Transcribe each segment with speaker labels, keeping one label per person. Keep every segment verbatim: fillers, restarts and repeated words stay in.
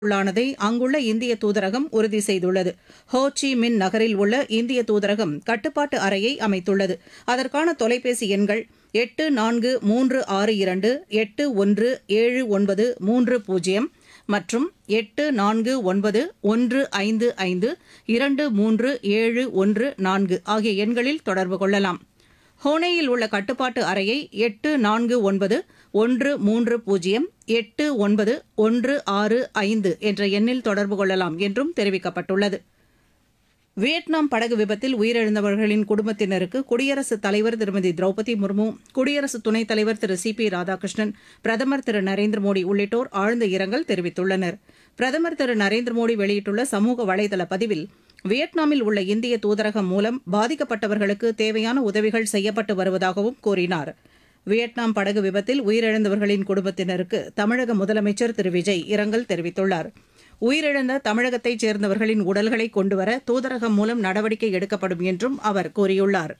Speaker 1: உள்ளானதை அங்குள்ள இந்திய தூதரகம் உறுதி செய்துள்ளது. ஹோ சி மின் நகரில் உள்ள இந்திய தூதரகம் கட்டுப்பாட்டு அறையை அமைத்துள்ளது. அதற்கான தொலைபேசி எண்கள் எட்டு நான்கு மூன்று ஆறு இரண்டு எட்டு ஒன்று ஏழு ஒன்பது மூன்று பூஜ்ஜியம் மற்றும் எட்டு நான்கு ஒன்பது ஒன்று ஐந்து ஐந்து இரண்டு மூன்று ஏழு ஒன்று நான்கு ஆகிய எண்களில் தொடர்பு கொள்ளலாம். ஹோனேயில் உள்ள கட்டுப்பாட்டு அறையை எட்டு நான்கு ஒன்பது ஒன்று மூன்று பூஜ்ஜியம் எட்டு ஒன்பது ஒன்று ஆறு ஐந்து என்ற எண்ணில் தொடர்பு கொள்ளலாம் என்றும் தெரிவிக்கப்பட்டுள்ளது. வியட்நாம் படகு விபத்தில் உயிரிழந்தவர்களின் குடும்பத்தினருக்கு குடியரசுத் தலைவர் திருமதி திரௌபதி முர்மு, குடியரசு துணைத் தலைவர் திரு சி பி ராதாகிருஷ்ணன், பிரதமர் திரு நரேந்திர மோடி உள்ளிட்டோர் ஆழ்ந்த இரங்கல் தெரிவித்துள்ளனர். பிரதமர் திரு நரேந்திர மோடி வெளியிட்டுள்ள சமூக வலைதள பதிவில், வியட்நாமில் உள்ள இந்திய தூதரகம் மூலம் பாதிக்கப்பட்டவர்களுக்கு தேவையான உதவிகள் செய்யப்பட்டு வருவதாகவும் கூறினார். வியட்நாம் படகு விபத்தில் உயிரிழந்தவர்களின் குடும்பத்தினருக்கு தமிழக முதலமைச்சர் திரு விஜய் இரங்கல் தெரிவித்துள்ளார். உயிரிழந்த தமிழகத்தைச் சேர்ந்தவர்களின் உடல்களை கொண்டுவர தூதரகம் மூலம் நடவடிக்கை எடுக்கப்படும் என்றும் அவர் கூறியுள்ளார்.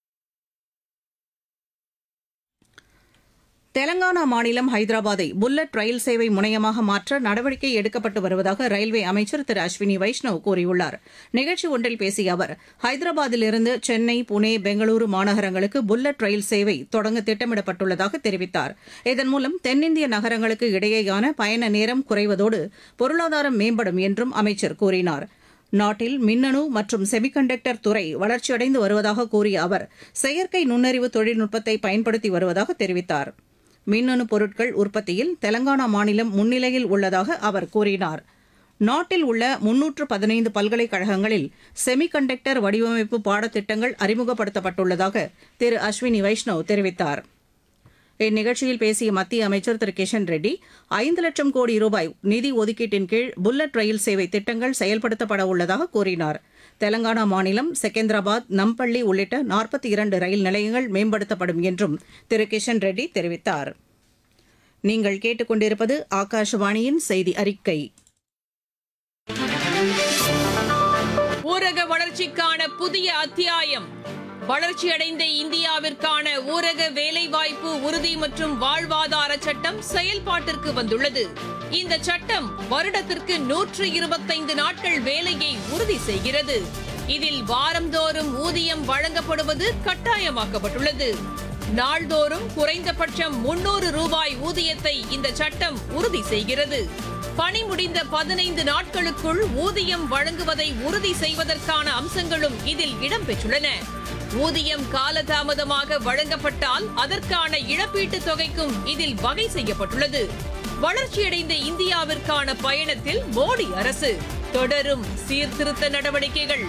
Speaker 1: தெலங்கானா மாநிலம் ஹைதராபாத்தை புல்லட் ரயில் சேவை முனையமாக மாற்ற நடவடிக்கை எடுக்கப்பட்டு வருவதாக ரயில்வே அமைச்சர் திரு அஸ்வினி வைஷ்ணவ் கூறியுள்ளார். நிகழ்ச்சி ஒன்றில் பேசிய அவர், ஹைதராபாத்திலிருந்து சென்னை, புனே, பெங்களூரு மாநகரங்களுக்கு புல்லட் ரயில் சேவை தொடங்க திட்டமிடப்பட்டுள்ளதாக தெரிவித்தார். இதன் மூலம் தென்னிந்திய நகரங்களுக்கு இடையேயான பயண நேரம் குறைவதோடு பொருளாதாரம் மேம்படும் என்றும் அமைச்சர் கூறினார். நாட்டில் மின்னணு மற்றும் செமிகண்டக்டர் துறை வளர்ச்சியடைந்து வருவதாக கூறிய அவர், செயற்கை நுண்ணறிவு தொழில்நுட்பத்தை பயன்படுத்தி வருவதாக தெரிவித்தார். மின்னணு பொருட்கள் உற்பத்தியில் தெலங்கானா மாநிலம் முன்னிலையில் உள்ளதாக அவர் கூறினார். நாட்டில் உள்ள முன்னூற்று பதினைந்து பல்கலைக்கழகங்களில் செமிகண்டக்டர் வடிவமைப்பு பாடத்திட்டங்கள் அறிமுகப்படுத்தப்பட்டுள்ளதாக திரு அஸ்வினி வைஷ்ணவ் தெரிவித்தார். இந்நிகழ்ச்சியில் பேசிய மத்திய அமைச்சர் திரு கிஷன் ரெட்டி, ஐந்து லட்சம் கோடி ரூபாய் நிதி ஒதுக்கீட்டின் கீழ் புல்லட் ரயில் சேவை திட்டங்கள் செயல்படுத்தப்பட உள்ளதாக கூறினார். தெலங்கானா மாநிலம் செகந்திராபாத், நம்பள்ளி உள்ளிட்ட நாற்பத்தி இரண்டு ரயில் நிலையங்கள் மேம்படுத்தப்படும் என்றும் திரு கிஷன் ரெட்டி தெரிவித்தார். நீங்கள் கேட்டுக் கொண்டிருப்பது ஆகாஷவாணியின் செய்தி அறிக்கை.
Speaker 2: ஊரக வளர்ச்சிக்கான புதிய அத்தியாயம். வளர்ச்சியடைந்த இந்தியாவிற்கான ஊரக வேலைவாய்ப்பு உறுதி மற்றும் வாழ்வாதார சட்டம் செயல்பாட்டிற்கு வந்துள்ளது. இந்த சட்டம் வருடத்திற்கு நூற்று இருபத்தைந்து நாட்கள் வேலையை உறுதி செய்கிறது. இதில் வாரந்தோறும் ஊதியம் வழங்கப்படுவது கட்டாயமாக்கப்பட்டுள்ளது. நாள்தோறும் குறைந்தபட்சம் முன்னூறு ரூபாய் ஊதியத்தை இந்த சட்டம் உறுதி செய்கிறது. பணி முடிந்த பதினைந்து நாட்களுக்குள் ஊதியம் வழங்குவதை உறுதி செய்வதற்கான அம்சங்களும் இதில் இடம்பெற்றுள்ளன. ஊதியம் காலதாமதமாக வழங்கப்பட்டால் அதற்கான இழப்பீட்டுத் தொகைக்கும் இதில் வகை செய்யப்பட்டுள்ளது. வளர்ச்சியடைந்த இந்தியாவிற்கான பயணத்தில் மோடி அரசு தொடரும் சீர்திருத்த நடவடிக்கைகள்.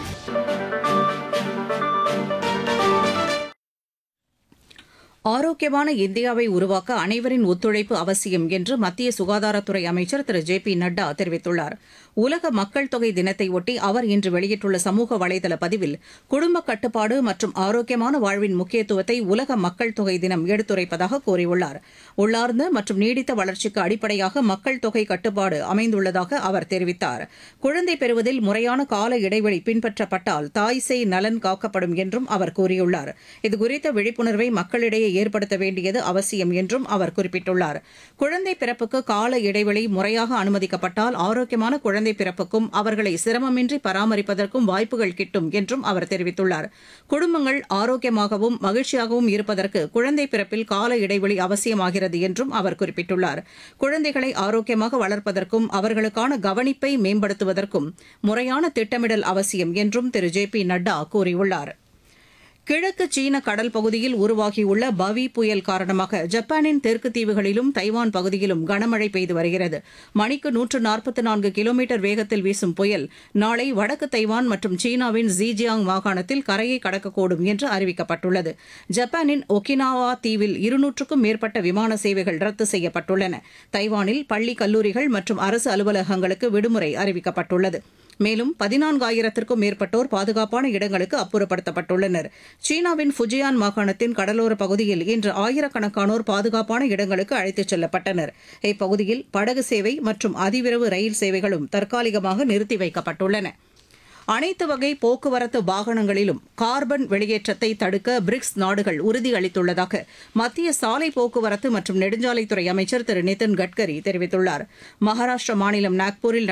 Speaker 1: ஆரோக்கியமான இந்தியாவை உருவாக்க அனைவரின் ஒத்துழைப்பு அவசியம் என்று மத்திய சுகாதாரத்துறை அமைச்சர் திரு ஜே பி நட்டா தெரிவித்துள்ளார். உலக மக்கள் தொகை தினத்தையொட்டி அவர் இன்று வெளியிட்டுள்ள சமூக வலைதள பதிவில், குடும்ப கட்டுப்பாடு மற்றும் ஆரோக்கியமான வாழ்வின் முக்கியத்துவத்தை உலக மக்கள் தொகை தினம் எடுத்துரைப்பதாக கூறியுள்ளார். உள்ளார்ந்த மற்றும் நீடித்த வளர்ச்சிக்கு அடிப்படையாக மக்கள் தொகை கட்டுப்பாடு அமைந்துள்ளதாக அவர் தெரிவித்தார். குழந்தை பெறுவதில் முறையான கால இடைவெளி பின்பற்றப்பட்டால் தாய் சேய் நலன் காக்கப்படும் என்றும் அவர் கூறியுள்ளார். இதுகுறித்த விழிப்புணர்வை மக்களிடையே ஏற்படுத்த வேண்டியது அவசியம் என்றும் அவர் குறிப்பிட்டுள்ளார். குழந்தை பிறப்புக்கு கால இடைவெளி முறையாக அனுமதிக்கப்பட்டால் ஆரோக்கியமான குழந்தை பிறப்புக்கும் அவர்களை சிரமமின்றி பராமரிப்பதற்கும் வாய்ப்புகள் கிட்டும் என்றும் அவர் தெரிவித்துள்ளார். குடும்பங்கள் ஆரோக்கியமாகவும் மகிழ்ச்சியாகவும் இருப்பதற்கு குழந்தை பிறப்பில் கால இடைவெளி அவசியமாகிறது என்றும் அவர் குறிப்பிட்டுள்ளார். குழந்தைகளை ஆரோக்கியமாக வளர்ப்பதற்கும் அவர்களுக்கான கவனிப்பை மேம்படுத்துவதற்கும் முறையான திட்டமிடல் அவசியம் என்றும் திரு ஜே பி நட்டா கூறியுள்ளார். கிழக்கு சீன கடல் பகுதியில் உருவாகியுள்ள பவி புயல் காரணமாக ஜப்பானின் தெற்கு தீவுகளிலும் தைவான் பகுதியிலும் கனமழை பெய்து வருகிறது. மணிக்கு நூற்று நாற்பத்தி நான்கு கிலோமீட்டர் வேகத்தில் வீசும் புயல் நாளை வடக்கு தைவான் மற்றும் சீனாவின் ஜீஜியாங் மாகாணத்தில் கரையை கடக்கக்கூடும் என்று அறிவிக்கப்பட்டுள்ளது. ஜப்பானின் ஒகினாவா தீவில் இருநூற்றுக்கும் மேற்பட்ட விமான சேவைகள் ரத்து செய்யப்பட்டுள்ளன. தைவானில் பள்ளி, கல்லூரிகள் மற்றும் அரசு அலுவலகங்களுக்கு விடுமுறை அறிவிக்கப்பட்டுள்ளது. மேலும் பதினான்காயிரத்திற்கும் மேற்பட்டோர் பாதுகாப்பான இடங்களுக்கு அப்புறப்படுத்தப்பட்டுள்ளனர். சீனாவின் ஃபுஜியான் மாகாணத்தின் கடலோர பகுதியில் இன்று ஆயிரக்கணக்கானோர் பாதுகாப்பான இடங்களுக்கு அழைத்துச் செல்லப்பட்டனர். இப்பகுதியில் படகு சேவை மற்றும் அதிவிரைவு ரயில் சேவைகளும் தற்காலிகமாக நிறுத்தி வைக்கப்பட்டுள்ளன. அனைத்து வகை போக்குவரத்து வாகனங்களிலும் கார்பன் வெளியேற்றத்தை தடுக்க பிரிக்ஸ் நாடுகள் உறுதியளித்துள்ளதாக மத்திய சாலை போக்குவரத்து மற்றும் நெடுஞ்சாலைத்துறை அமைச்சர் திரு நிதின் கட்கரி தெரிவித்துள்ளார். மகாராஷ்டிர மாநிலம் நாக்பூரில்